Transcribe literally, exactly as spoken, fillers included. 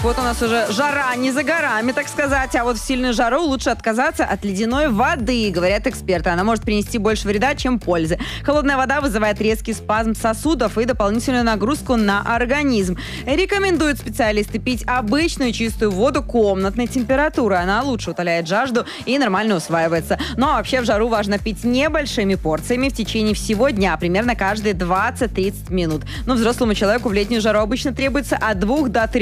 Вот у нас уже жара не за горами, так сказать, а вот в сильную жару лучше отказаться от ледяной воды, говорят эксперты. Она может принести больше вреда, чем пользы. Холодная вода вызывает резкий спазм сосудов и дополнительную нагрузку на организм. Рекомендуют специалисты пить обычную чистую воду комнатной температуры. Она лучше утоляет жажду и нормально усваивается. Ну а вообще в жару важно пить небольшими порциями в течение всего дня, примерно каждые двадцать-тридцать минут. Но взрослому человеку в летнюю жару обычно требуется от двух до трех